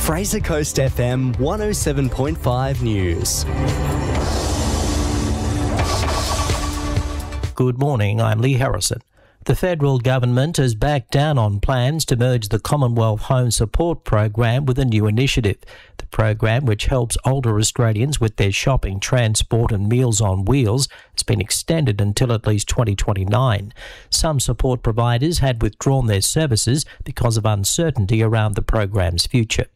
Fraser Coast FM 107.5 News. Good morning, I'm Lee Harrison. The federal government has backed down on plans to merge the Commonwealth Home Support Program with a new initiative. The program, which helps older Australians with their shopping, transport and Meals on Wheels, has been extended until at least 2029. Some support providers had withdrawn their services because of uncertainty around the program's future.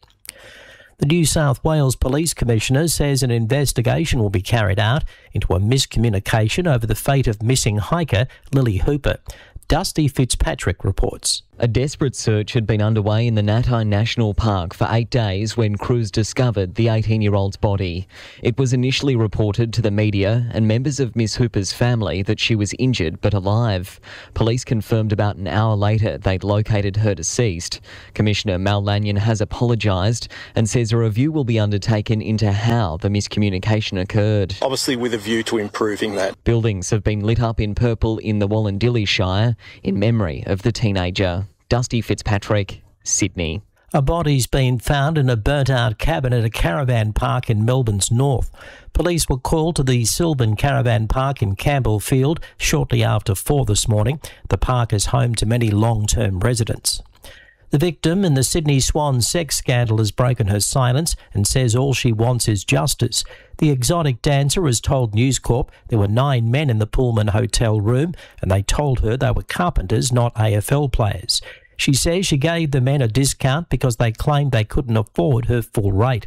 The New South Wales Police Commissioner says an investigation will be carried out into a miscommunication over the fate of missing hiker Lily Hooper. Dusty Fitzpatrick reports. A desperate search had been underway in the Natai National Park for 8 days when crews discovered the 18-year-old's body. It was initially reported to the media and members of Miss Hooper's family that she was injured but alive. Police confirmed about an hour later they'd located her deceased. Commissioner Mal Lanyon has apologised and says a review will be undertaken into how the miscommunication occurred. Obviously with a view to improving that. Buildings have been lit up in purple in the Wallandilly Shire in memory of the teenager. Dusty Fitzpatrick, Sydney. A body's been found in a burnt-out cabin at a caravan park in Melbourne's north. Police were called to the Sylvan Caravan Park in Campbellfield shortly after 4 this morning. The park is home to many long-term residents. The victim in the Sydney Swan sex scandal has broken her silence and says all she wants is justice. The exotic dancer has told News Corp there were 9 men in the Pullman hotel room and they told her they were carpenters, not AFL players. She says she gave the men a discount because they claimed they couldn't afford her full rate.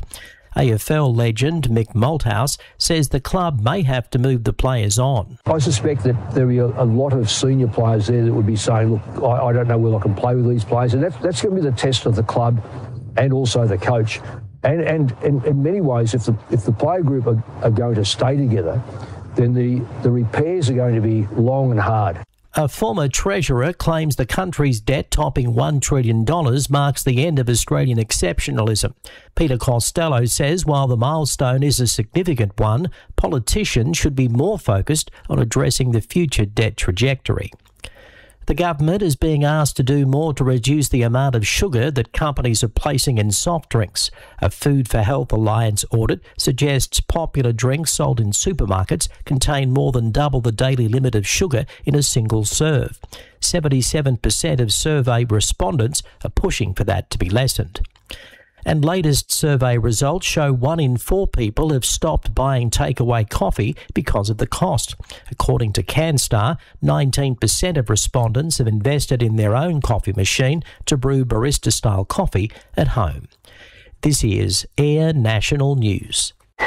AFL legend Mick Malthouse says the club may have to move the players on. I suspect that there will be a lot of senior players there that would be saying, look, I don't know whether I can play with these players. And that's going to be the test of the club and also the coach. And in many ways, if the player group are going to stay together, then the repairs are going to be long and hard. A former treasurer claims the country's debt topping $1 trillion marks the end of Australian exceptionalism. Peter Costello says while the milestone is a significant one, politicians should be more focused on addressing the future debt trajectory. The government is being asked to do more to reduce the amount of sugar that companies are placing in soft drinks. A Food for Health Alliance audit suggests popular drinks sold in supermarkets contain more than double the daily limit of sugar in a single serve. 77% of survey respondents are pushing for that to be lessened. And latest survey results show 1 in 4 people have stopped buying takeaway coffee because of the cost. According to CanStar, 19% of respondents have invested in their own coffee machine to brew barista-style coffee at home. This is Air National News.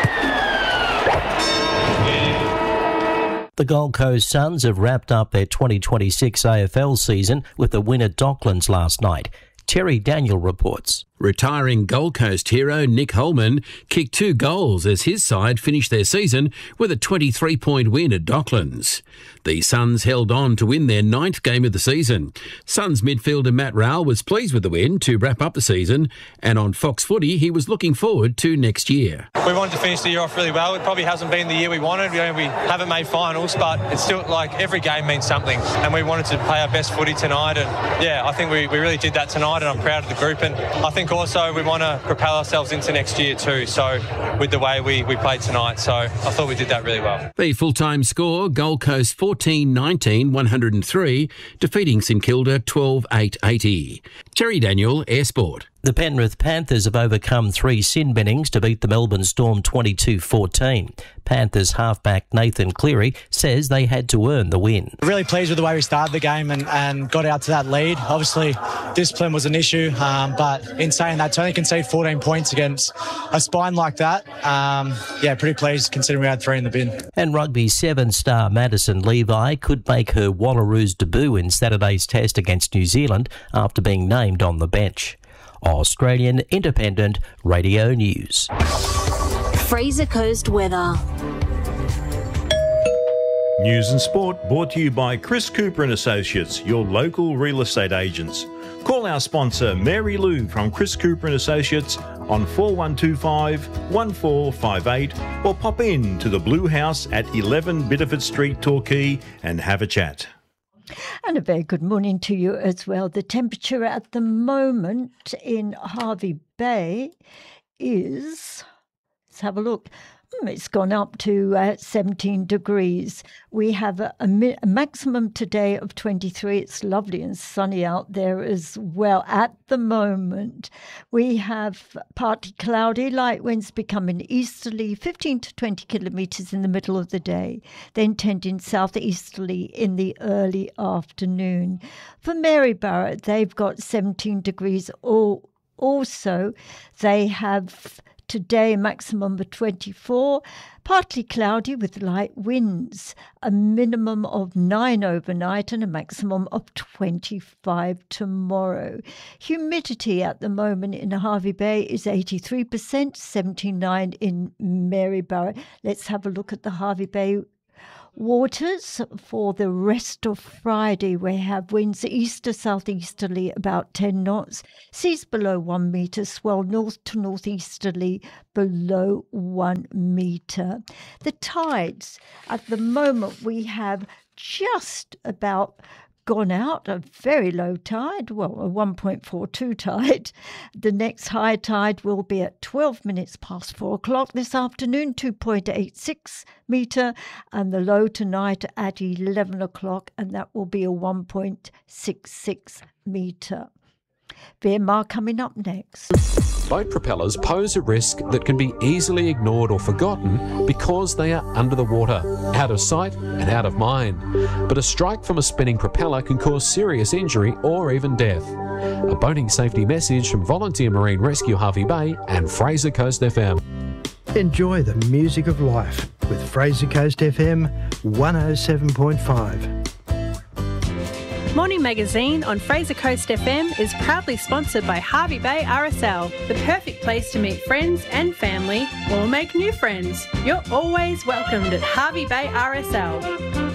The Gold Coast Suns have wrapped up their 2026 AFL season with a win at Docklands last night. Terry Daniel reports. Retiring Gold Coast hero Nick Holman kicked 2 goals as his side finished their season with a 23-point win at Docklands. The Suns held on to win their 9th game of the season. Suns midfielder Matt Rowell was pleased with the win to wrap up the season, and on Fox Footy he was looking forward to next year. We wanted to finish the year off really well. It probably hasn't been the year we wanted. We haven't made finals, but it's still like every game means something, and we wanted to play our best footy tonight, and yeah, I think we really did that tonight, and I'm proud of the group, and I think also we want to propel ourselves into next year too, so with the way we played tonight, so I thought we did that really well. The full-time score, Gold Coast 14-19, 103, defeating St Kilda 12-8, 80. Terry Daniel, Air Sport. The Penrith Panthers have overcome 3 sin binnings to beat the Melbourne Storm 22-14. Panthers halfback Nathan Cleary says they had to earn the win. Really pleased with the way we started the game and got out to that lead. Obviously, discipline was an issue, but in saying that, to only concede 14 points against a spine like that, pretty pleased considering we had 3 in the bin. And Rugby 7-star Madison Levi could make her Wallaroos debut in Saturday's test against New Zealand after being named on the bench. Australian Independent Radio News. Fraser Coast weather. News and sport brought to you by Chris Cooper and Associates, your local real estate agents. Call our sponsor Mary Lou from Chris Cooper and Associates on 4125 1458 or pop in to the Blue House at 11 Biddeford Street, Torquay and have a chat. And a very good morning to you as well. The temperature at the moment in Hervey Bay is, let's have a look. It's gone up to 17 degrees. We have a maximum today of 23. It's lovely and sunny out there as well. At the moment, we have partly cloudy, light winds becoming easterly, 15 to 20 kilometres in the middle of the day, then tending southeasterly in the early afternoon. For Maryborough, they've got 17 degrees. Also, they have today a maximum of 24, partly cloudy with light winds, a minimum of 9 overnight and a maximum of 25 tomorrow. Humidity at the moment in Hervey Bay is 83%, 79 in Maryborough. Let's have a look at the Hervey Bay waters for the rest of Friday. We have winds east to southeasterly about 10 knots, seas below 1 metre, swell north to northeasterly below 1 metre. The tides at the moment we have just about gone out, a very low tide, well, a 1.42 tide. The next high tide will be at 12 minutes past 4 o'clock this afternoon, 2.86 metre, and the low tonight at 11 o'clock, and that will be a 1.66 metre. VMR coming up next. Boat propellers pose a risk that can be easily ignored or forgotten because they are under the water, out of sight and out of mind. But a strike from a spinning propeller can cause serious injury or even death. A boating safety message from Volunteer Marine Rescue Hervey Bay and Fraser Coast FM. Enjoy the music of life with Fraser Coast FM 107.5. Morning Magazine on Fraser Coast FM is proudly sponsored by Hervey Bay RSL, the perfect place to meet friends and family or make new friends. You're always welcomed at Hervey Bay RSL.